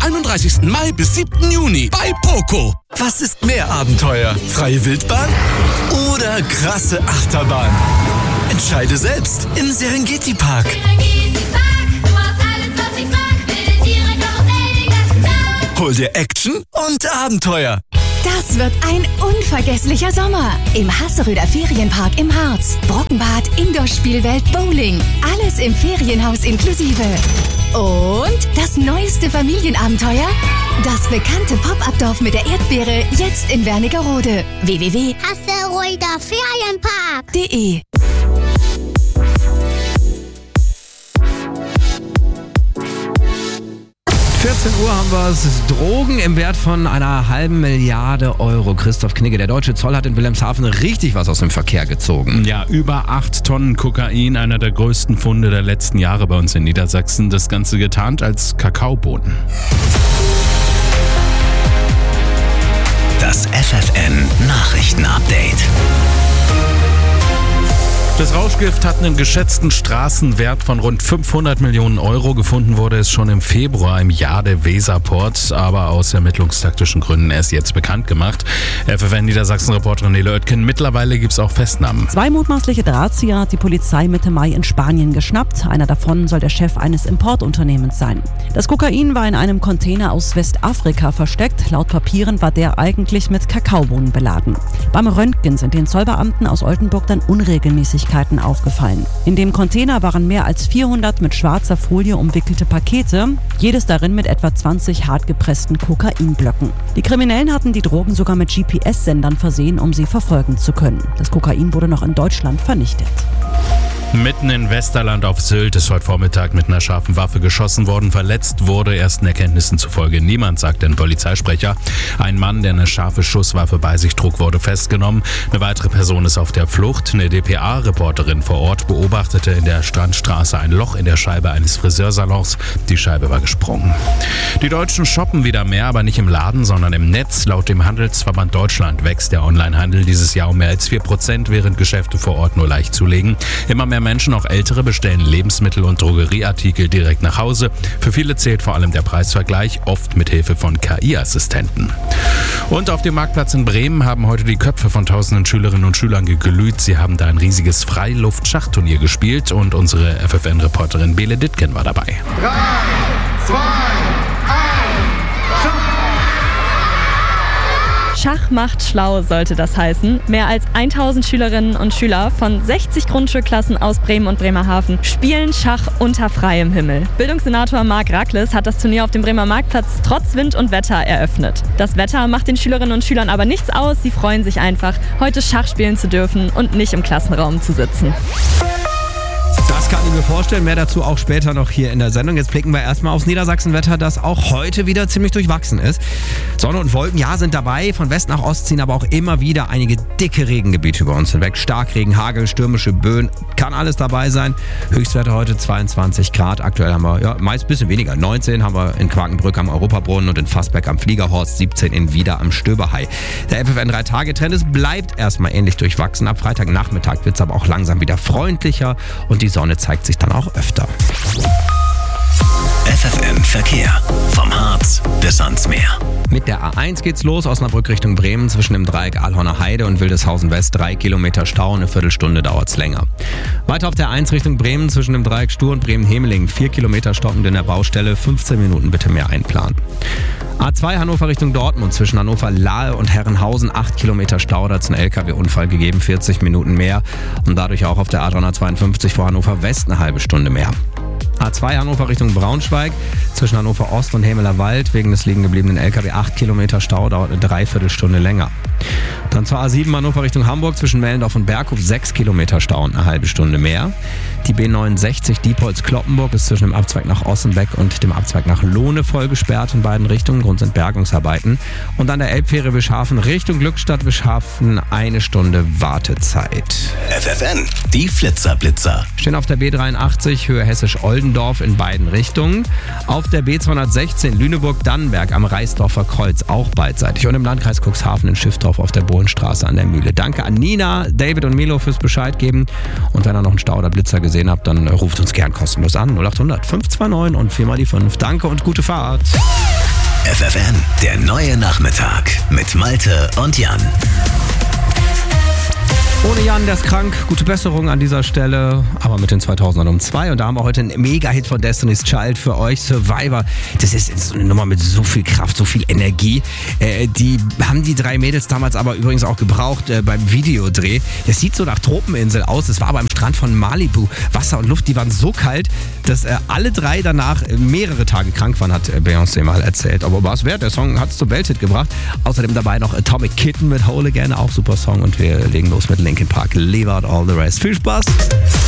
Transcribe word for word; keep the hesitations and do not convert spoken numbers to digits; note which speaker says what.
Speaker 1: einunddreißigsten Mai bis siebten Juni bei Poco.
Speaker 2: Was ist mehr Abenteuer? Freie Wildbahn oder krasse Achterbahn? Entscheide selbst im Serengeti Park. Hol dir Action und Abenteuer.
Speaker 3: Das wird ein unvergesslicher Sommer. Im Hasseröder Ferienpark im Harz. Brockenbad, Indoor-Spielwelt, Bowling. Alles im Ferienhaus inklusive. Und das neueste Familienabenteuer? Das bekannte Pop-Up-Dorf mit der Erdbeere, jetzt in Wernigerode. w w w punkt hasseröder ferienpark punkt de
Speaker 4: vierzehn Uhr haben wir es. Drogen im Wert von einer halben Milliarde Euro. Christoph Knigge, der deutsche Zoll hat in Wilhelmshaven richtig was aus dem Verkehr gezogen.
Speaker 5: Ja, über acht Tonnen Kokain, einer der größten Funde der letzten Jahre bei uns in Niedersachsen. Das Ganze getarnt als Kakaobohnen.
Speaker 2: Das F F N Nachrichtenupdate.
Speaker 5: Das Rauschgift hat einen geschätzten Straßenwert von rund fünfhundert Millionen Euro. Gefunden wurde es schon im Februar im Jade-Weserport, aber aus ermittlungstaktischen Gründen erst jetzt bekannt gemacht. F F N-Niedersachsen-Reporterin Nele Oetken, mittlerweile gibt es auch Festnahmen.
Speaker 6: Zwei mutmaßliche Drahtzieher hat die Polizei Mitte Mai in Spanien geschnappt. Einer davon soll der Chef eines Importunternehmens sein. Das Kokain war in einem Container aus Westafrika versteckt. Laut Papieren war der eigentlich mit Kakaobohnen beladen. Beim Röntgen sind den Zollbeamten aus Oldenburg dann Unregelmäßigkeiten aufgefallen. In dem Container waren mehr als vierhundert mit schwarzer Folie umwickelte Pakete, jedes darin mit etwa zwanzig hartgepressten Kokainblöcken. Die Kriminellen hatten die Drogen sogar mit G P S-Sendern versehen, um sie verfolgen zu können. Das Kokain wurde noch in Deutschland vernichtet.
Speaker 5: Mitten in Westerland auf Sylt ist heute Vormittag mit einer scharfen Waffe geschossen worden. Verletzt wurde ersten Erkenntnissen zufolge niemand, sagt ein Polizeisprecher. Ein Mann, der eine scharfe Schusswaffe bei sich trug, wurde festgenommen. Eine weitere Person ist auf der Flucht. Eine D P A-Reporterin vor Ort beobachtete in der Strandstraße ein Loch in der Scheibe eines Friseursalons. Die Scheibe war gesprungen. Die Deutschen shoppen wieder mehr, aber nicht im Laden, sondern im Netz. Laut dem Handelsverband Deutschland wächst der Onlinehandel dieses Jahr um mehr als vier Prozent, während Geschäfte vor Ort nur leicht zulegen. Immer mehr Menschen, auch Ältere, bestellen Lebensmittel und Drogerieartikel direkt nach Hause. Für viele zählt vor allem der Preisvergleich, oft mit Hilfe von K I-Assistenten. Und auf dem Marktplatz in Bremen haben heute die Köpfe von tausenden Schülerinnen und Schülern geglüht. Sie haben da ein riesiges Freiluft-Schachturnier gespielt und unsere F F N-Reporterin Bele Dittgen war dabei.
Speaker 7: Drei, zwei,
Speaker 8: Schach macht schlau, sollte das heißen. Mehr als tausend Schülerinnen und Schüler von sechzig Grundschulklassen aus Bremen und Bremerhaven spielen Schach unter freiem Himmel. Bildungssenator Marc Rackles hat das Turnier auf dem Bremer Marktplatz trotz Wind und Wetter eröffnet. Das Wetter macht den Schülerinnen und Schülern aber nichts aus. Sie freuen sich einfach, heute Schach spielen zu dürfen und nicht im Klassenraum zu sitzen.
Speaker 4: Das kann ich mir vorstellen. Mehr dazu auch später noch hier in der Sendung. Jetzt blicken wir erstmal aufs Niedersachsenwetter, das auch heute wieder ziemlich durchwachsen ist. Sonne und Wolken, ja, sind dabei. Von West nach Ost ziehen aber auch immer wieder einige dicke Regengebiete über uns hinweg. Starkregen, Hagel, stürmische Böen, kann alles dabei sein. Höchstwerte heute zweiundzwanzig Grad. Aktuell haben wir ja, meist ein bisschen weniger. neunzehn haben wir in Quakenbrück am Europabrunnen und in Fassbeck am Fliegerhorst. siebzehn in Wieder am Stöberhai. Der F F N drei Tage Trend ist, bleibt erstmal ähnlich durchwachsen. Ab Freitagnachmittag wird es aber auch langsam wieder freundlicher und die Sonne zeigt sich dann auch öfter.
Speaker 2: F F N Verkehr. Vom Harz bis ans Meer.
Speaker 4: Mit der A eins geht's los, Osnabrück Richtung Bremen, zwischen dem Dreieck Ahlhorner Heide und Wildeshausen West. Drei Kilometer Stau, eine Viertelstunde dauert's länger. Weiter auf der eins Richtung Bremen, zwischen dem Dreieck Stur und Bremen-Hemeling. Vier Kilometer stockend in der Baustelle, fünfzehn Minuten bitte mehr einplanen. A zwei Hannover Richtung Dortmund, zwischen Hannover-Lahe und Herrenhausen. Acht Kilometer Stau, da hat's einen L K W-Unfall gegeben, vierzig Minuten mehr. Und dadurch auch auf der A dreihundertzweiundfünfzig vor Hannover West eine halbe Stunde mehr. A zwei Hannover Richtung Braunschweig, zwischen Hannover Ost und Hemeler Wald, wegen des liegen gebliebenen L K W acht Kilometer Stau, dauert eine Dreiviertelstunde länger. Dann zur A sieben Hannover Richtung Hamburg, zwischen Mellendorf und Berghof, sechs Kilometer Stau und eine halbe Stunde mehr. Die B neunundsechzig Diepholz-Kloppenburg ist zwischen dem Abzweig nach Ossenbeck und dem Abzweig nach Lohne voll gesperrt in beiden Richtungen. Grund sind Bergungsarbeiten. Und an der Elbfähre Wischhafen Richtung Glückstadt Wischhafen eine Stunde Wartezeit.
Speaker 2: F F N, die Flitzer-Blitzer.
Speaker 4: Stehen auf der B dreiundachtzig Höhe Hessisch-Oldendorf in beiden Richtungen. Auf der B zweihundertsechzehn Lüneburg-Dannenberg am Reisdorfer Kreuz auch beidseitig. Und im Landkreis Cuxhaven in Schiffdorf auf der Bohlenstraße an der Mühle. Danke an Nina, David und Milo fürs Bescheid geben. Und wenn ihr noch einen Stau oder Blitzer gesehen habt, dann ruft uns gern kostenlos an. null acht hundert fünf zwei neun und viermal die fünf. Danke und gute Fahrt.
Speaker 7: F F M, der neue Nachmittag mit Malte und Jan.
Speaker 4: Ohne Jan, der ist krank. Gute Besserung an dieser Stelle. Aber mit den zweitausendern um zwei. Und da haben wir heute einen Mega-Hit von Destiny's Child für euch. Survivor. Das ist so eine Nummer mit so viel Kraft, so viel Energie. Äh, die haben die drei Mädels damals aber übrigens auch gebraucht äh, beim Videodreh. Das sieht so nach Tropeninsel aus. Das war aber am Strand von Malibu. Wasser und Luft, die waren so kalt, dass äh, alle drei danach mehrere Tage krank waren, hat äh, Beyoncé mal erzählt. Aber war es wert. Der Song hat es zum Welthit gebracht. Außerdem dabei noch Atomic Kitten mit Whole Again. Auch super Song. Und wir legen los mit Linkin Park. Leave out all the rest. Viel Spaß!